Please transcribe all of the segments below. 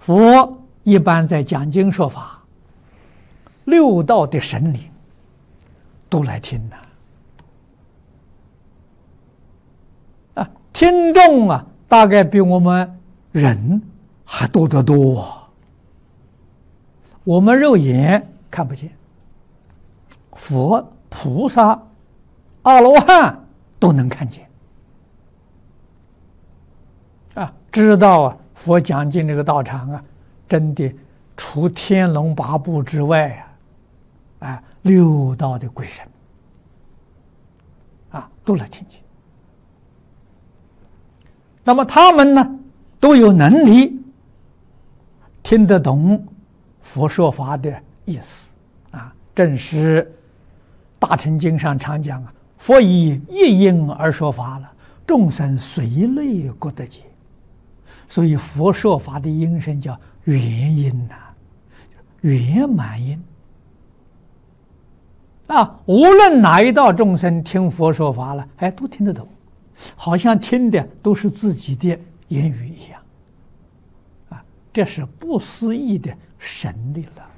佛一般在讲经说法，六道的神灵都来听呐。听众啊，大概比我们人还多得多啊。我们肉眼看不见，佛、菩萨、阿罗汉都能看见啊，知道啊，佛讲经这个道场啊，真的除天龙八部之外啊，六道的鬼神啊都来听见。那么他们呢，都有能力听得懂佛说法的意思啊。正是《大乘经》上常讲啊，佛以一音而说法了，众生随类各得解。所以佛说法的音声叫圆音呐，圆满音啊。无论哪一道众生听佛说法了，哎，都听得懂。好像听的都是自己的言语一样，啊，这是不思议的神力了。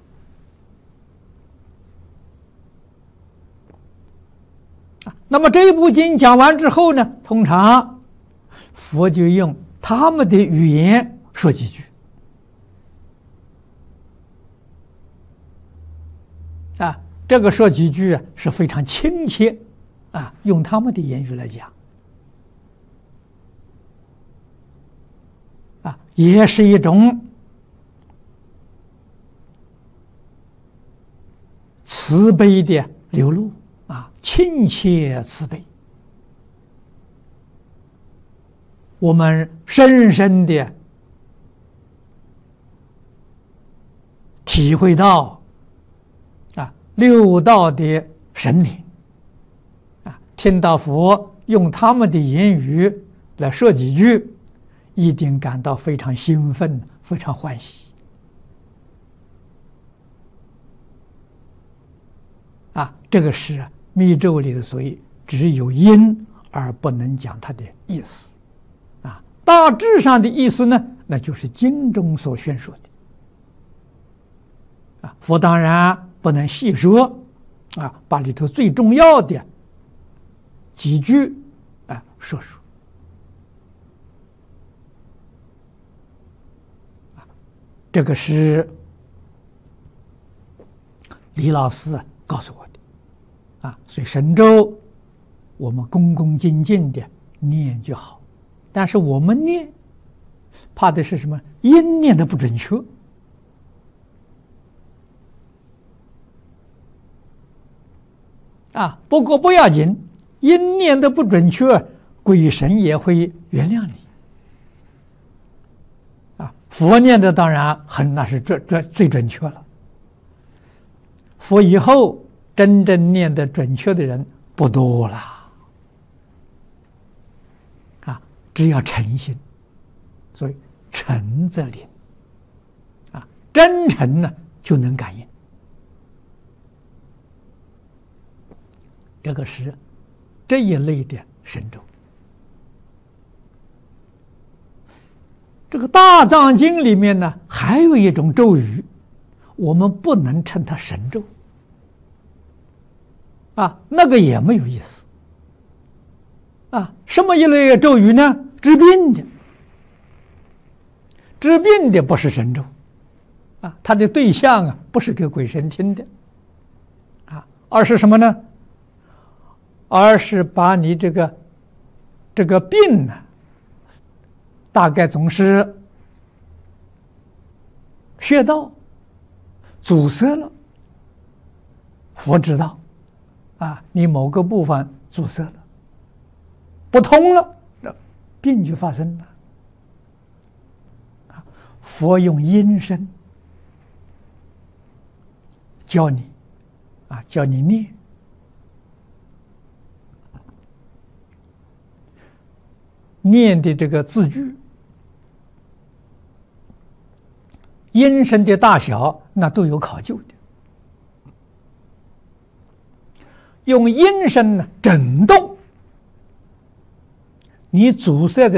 那么这一部经讲完之后呢，通常佛就用他们的语言说几句，啊，这个说几句是非常亲切，啊，用他们的言语来讲。也是一种慈悲的流露啊，亲切慈悲。我们深深的体会到啊，六道的神灵啊，听到佛用他们的言语来说几句，一定感到非常兴奋，非常欢喜啊！这个是密咒里的所谓只有音而不能讲它的意思啊。大致上的意思呢，那就是经中所宣说的啊。佛当然不能细说啊，把里头最重要的几句啊说说。这个是李老师告诉我的啊，所以神咒我们恭恭敬敬的念就好，但是我们念怕的是什么？音念的不准确啊。不过不要紧，音念的不准确，鬼神也会原谅你。佛念的当然那是最准确了。佛以后真正念的准确的人不多了啊，只要诚心，所以诚则灵啊，真诚呢就能感应。这个是这一类的神咒。这个大藏经里面呢，还有一种咒语，我们不能称它神咒啊，那个也没有意思啊。什么一类咒语呢？治病的，治病的不是神咒啊，它的对象啊不是给鬼神听的啊，而是什么呢？而是把你这个病呢，大概总是穴道阻塞了，佛知道啊，你某个部分阻塞了，不通了，那病就发生了。佛用音声教你啊，教你念。念的这个字句，音声的大小，那都有考究的。用音声呢震动你阻塞的